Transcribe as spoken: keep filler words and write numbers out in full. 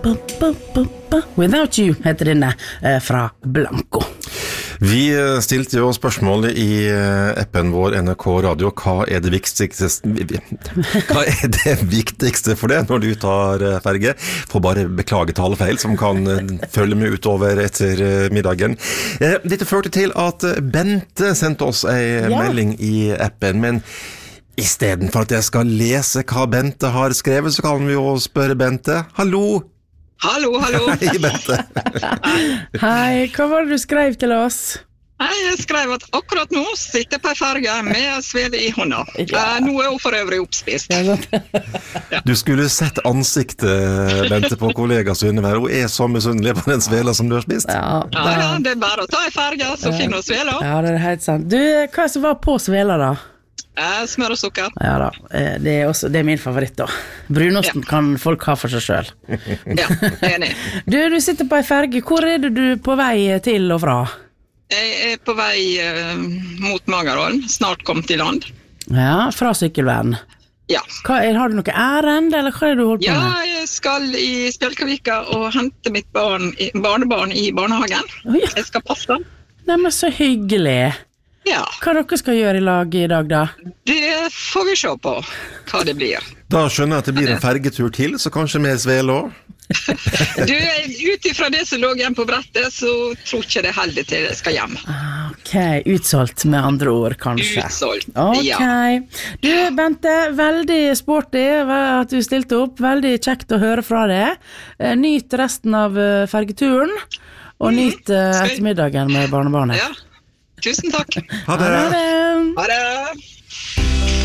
Without You heter denne eh, fra Blanco. Vi stilte jo spørsmålet i appen vår N R K Radio, hva er det viktigste, hva er det viktigste for det når du tar ferge? Får bare beklage talefeil som kan følge med utover etter middagen. Dette førte til at Bente sendte oss en ja. melding i appen, men i stedet for at jeg skal lese hva Bente har skrevet, så kan vi jo spørre Bente. Hallo! Hallo, hallo. Hei, Bente. Hei, hva var det du skrev til oss? Nei, jeg skrev at akkurat nå sitter på ferge med svele i hånda. Ja. Nå er hun for øvrig oppspist. Ja. Du skulle sett ansiktet, Bente, på kollega Sunne her. Hun er så misunnelig på den svela som du har spist. Ja, ja, ja det er bare å ta i ferge, så ja. finner hun svela. Ja, det er helt sant. Du, hva som var på svela da? Eh, smør og sukker. Ja da, det er, også, det er min favoritt da. Brunosten ja. kan folk ha for seg selv. Ja, enig. Du, du sitter på en ferge. Hvor er du på vei til og fra? Jeg er på vei uh, mot Magerholm, snart kom til land. Ja, fra sykkelveien. Ja. Hva er, har du noe ærend, eller hva er det du holder på med? Ja, jeg skal i Spjelkavika og hente mitt barn, barnebarn i barnehagen. Oh, ja. Jeg skal passe den. Nei, men så hyggelig. Ja. Hva dere skal gjøre i lag i dag da? Det får vi se på hva det blir. Da skjønner jeg at det blir en fergetur til, så kanskje mer svele også? Du, utifra det som lå igjen på brettet, så tror ikke det heldig til jeg skal hjem. Ok, utsolgt med andre ord kanskje. Utsolgt, okay. ja. Du, Bente, veldig sporty at du stilte opp, veldig kjekt å høre fra deg. Nyt resten av fergeturen, og nyt ettermiddagen med barnebarnet. Ja. Tusen takk. Ha det. Ha det. Ha det.